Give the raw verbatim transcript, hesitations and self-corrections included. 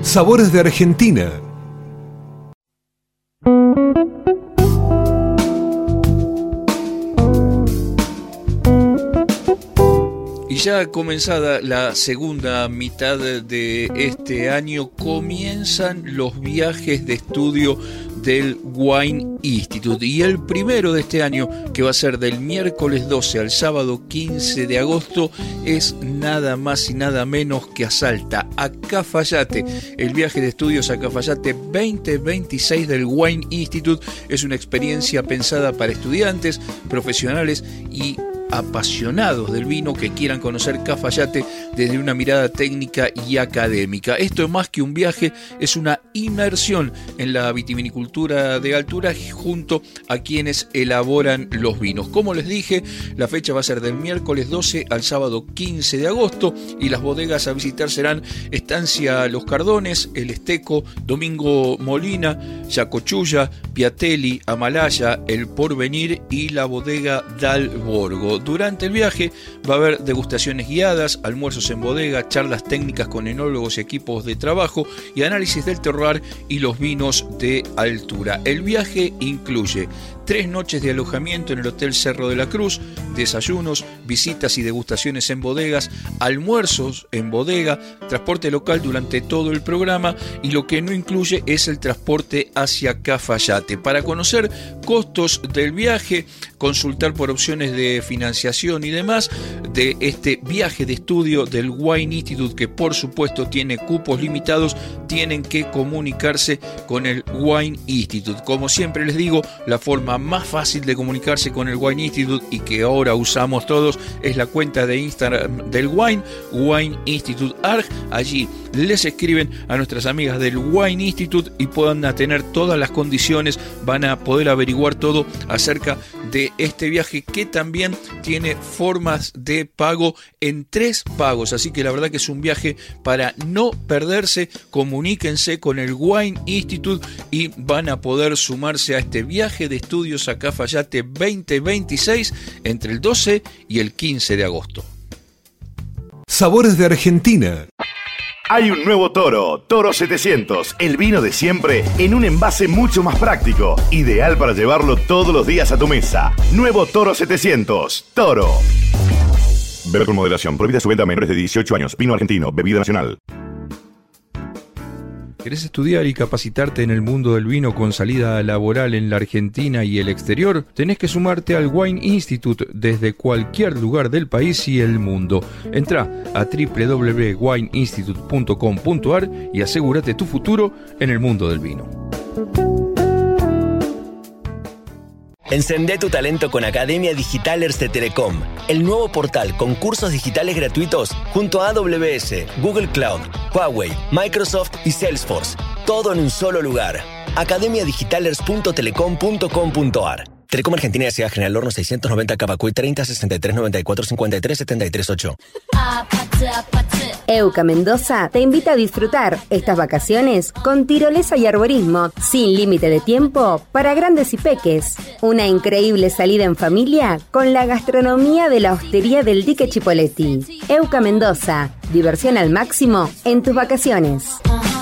Sabores de Argentina. Y ya comenzada la segunda mitad de este año, comienzan los viajes de estudio del Wine Institute. Y el primero de este año, que va a ser del miércoles doce al sábado quince de agosto, es nada más y nada menos que a Salta, a Cafayate. El viaje de estudios a Cafayate veinte veintiséis del Wine Institute es una experiencia pensada para estudiantes, profesionales y apasionados del vino que quieran conocer Cafayate desde una mirada técnica y académica. Esto es más que un viaje, es una inmersión en la vitivinicultura de altura junto a quienes elaboran los vinos. Como les dije, la fecha va a ser del miércoles doce al sábado quince de agosto y las bodegas a visitar serán Estancia Los Cardones, El Esteco, Domingo Molina, Yacochulla, Piatelli, Amalaya, El Porvenir y la bodega Dal Borgo. Durante el viaje va a haber degustaciones guiadas, almuerzos en bodega, charlas técnicas con enólogos y equipos de trabajo y análisis del terroir y los vinos de altura. El viaje incluye tres noches de alojamiento en el Hotel Cerro de la Cruz, desayunos, visitas y degustaciones en bodegas, almuerzos en bodega, transporte local durante todo el programa y lo que no incluye es el transporte hacia Cafayate. Para conocer costos del viaje, consultar por opciones de financiación y demás de este viaje de estudio del Wine Institute, que por supuesto tiene cupos limitados, tienen que comunicarse con el Wine Institute. Como siempre les digo, la forma más fácil de comunicarse con el Wine Institute y que ahora usamos todos es la cuenta de Instagram del Wine, Wine Institute Arg. Allí les escriben a nuestras amigas del Wine Institute y puedan tener todas las condiciones, van a poder averiguar todo acerca de este viaje que también tiene formas de pago en tres pagos, así que la verdad que es un viaje para no perderse. Comuníquense con el Wine Institute y van a poder sumarse a este viaje de estudios a Cafayate veinte veintiséis entre el doce y el quince de agosto. Sabores de Argentina. Hay un nuevo Toro, Toro setecientos, el vino de siempre en un envase mucho más práctico, ideal para llevarlo todos los días a tu mesa. Nuevo Toro setecientos, Toro. Beber con moderación, prohibida su venta a menores de dieciocho años, vino argentino, bebida nacional. ¿Querés estudiar y capacitarte en el mundo del vino con salida laboral en la Argentina y el exterior? Tenés que sumarte al Wine Institute desde cualquier lugar del país y el mundo. Entrá a doble u doble u doble u punto wine institute punto com punto a r y asegúrate tu futuro en el mundo del vino. Encendé tu talento con Academia Digitalers de Telecom, el nuevo portal con cursos digitales gratuitos junto a A W S, Google Cloud, Huawei, Microsoft y Salesforce. Todo en un solo lugar. academia digitalers punto telecom punto com punto a r. Telecom Argentina S A General Horno seiscientos noventa Cavacuy treinta sesenta y tres noventa y cuatro cincuenta y tres setenta y tres ocho. Euca Mendoza te invita a disfrutar estas vacaciones con tirolesa y arborismo sin límite de tiempo para grandes y peques. Una increíble salida en familia con la gastronomía de la hostería del Dique Chipoleti. Euca Mendoza, diversión al máximo en tus vacaciones.